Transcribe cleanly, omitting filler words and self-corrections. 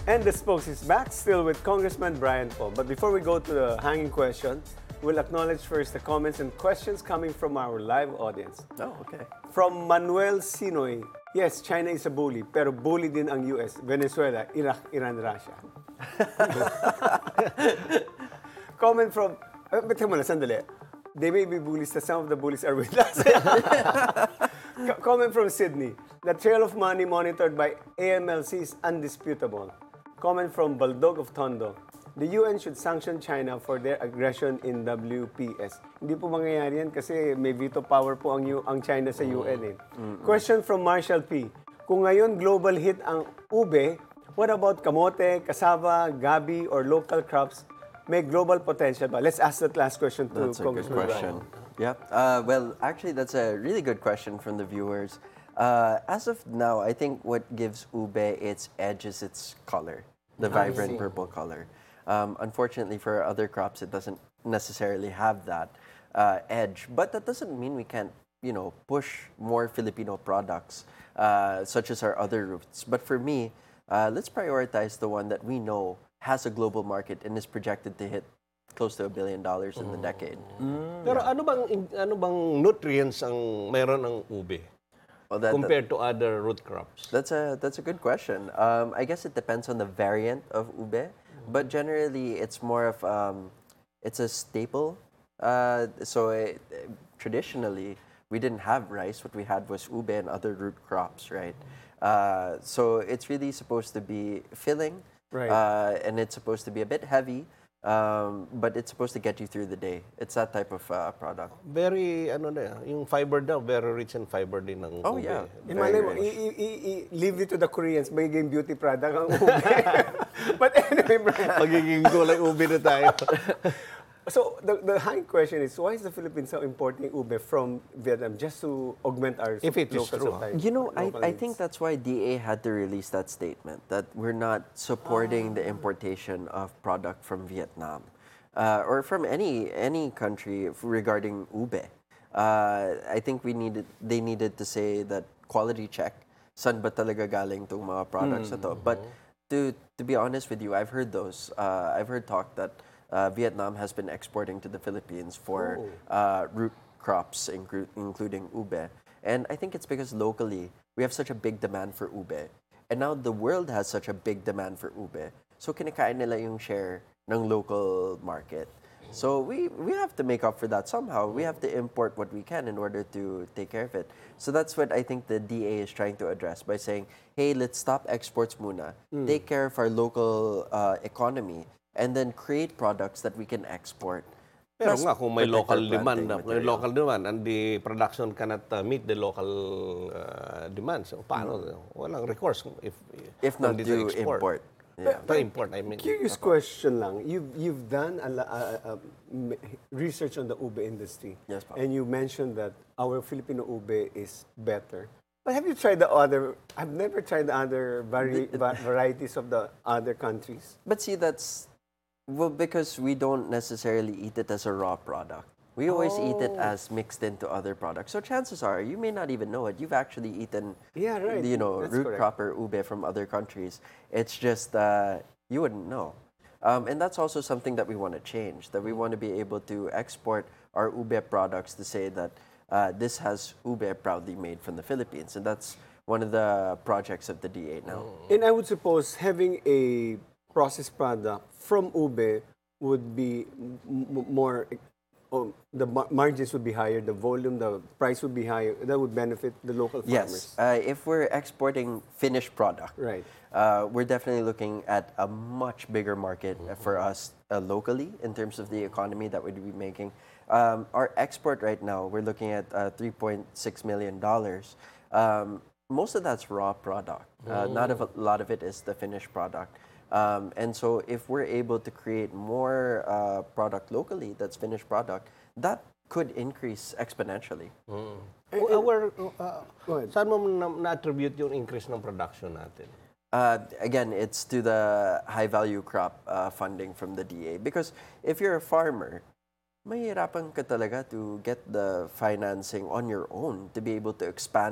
And the spokes is back, still with Congressman Brian Poe. But before we go to the hanging question, we'll acknowledge first the comments and questions coming from our live audience. Oh, okay. From Manuel Sinoy, yes, China is a bully, pero bully din ang US, Venezuela, Iraq, Iran, Russia. Comment from, teka muna, sandali. They may be bullies, that some of the bullies are with us. Comment from Sydney, the trail of money monitored by AMLC is undisputable. Comment from Baldog of Tondo, the UN should sanction China for their aggression in WPS. Hindi po mangyayari yan kasi may veto power po ang China sa UN. Question from Marshall P. Kung ngayon global hit ang ube, what about kamote, cassava, gabi, or local crops? May global potential ba? Let's ask that last question to Congressman Brian. Yep. Well, actually, that's a really good question from the viewers. As of now, I think what gives ube its edge is its color, the vibrant purple color. Unfortunately, for other crops, it doesn't necessarily have that edge. But that doesn't mean we can't, push more Filipino products, such as our other roots. But for me, let's prioritize the one that we know has a global market and is projected to hit close to $1 billion in the decade. Pero ano bang nutrients ang meron ng ube compared to other root crops? That's a good question. I guess it depends on the variant of ube, but generally it's more of it's a staple. Traditionally we didn't have rice. What we had was ube and other root crops, right? So it's really supposed to be filling, right? And it's supposed to be a bit heavy. But it's supposed to get you through the day. It's that type of product. Very, yung fiber daw, very rich in fiber din ng ube. Oh, yeah. Imagine mo, leave it to the Koreans, magiging beauty product ang ube. But anyway, Brian. Magiging gulay ube na tayo. So, the high question is, why is the Philippines so importing ube from Vietnam just to augment our If it is local true, supply? I think that's why DA had to release that statement, that we're not supporting the importation of product from Vietnam or from any country regarding ube. I think they needed to say that quality check, saan ba talaga galing tong mga products na to. But to be honest with you, I've heard talk that Vietnam has been exporting to the Philippines for root crops, including ube. And I think it's because locally, we have such a big demand for ube. And now the world has such a big demand for ube. So kinakain nila yung share ng local market. So we have to make up for that somehow. We have to import what we can in order to take care of it. So that's what I think the DA is trying to address by saying, hey, let's stop exports muna. Take care of our local economy. And then create products that we can export. Pero nga, kung may local demand, and the production cannot meet the local demand. So, paano? Walang recourse if not to import. Yeah. To import, I mean. Curious question lang. You've done research on the ube industry. Yes, Papa. And you mentioned that our Filipino ube is better. But have you tried the other? I've never tried the other varieties of the other countries. But see, because we don't necessarily eat it as a raw product. We always eat it as mixed into other products. So chances are, you may not even know it. You've actually eaten, root crop or ube from other countries. It's just you wouldn't know. And that's also something that we want to change, that we want to be able to export our ube products to say that this has ube proudly made from the Philippines. And that's one of the projects of the DA now. And I would suppose having a processed product from ube would be more, the margins would be higher, the volume, the price would be higher. That would benefit the local farmers. Yes, if we're exporting finished product, right, we're definitely looking at a much bigger market for us locally in terms of the economy that we'd be making. Our export right now, we're looking at $3.6 million. Most of that's raw product. Not a lot of it is the finished product. And so if we're able to create more product locally that's finished product, that could increase exponentially. Saan mo na-attribute yung increase ng production natin? Again, it's to the high-value crop funding from the DA. Because if you're a farmer, mahirapan ka talaga to get the financing on your own to be able to expand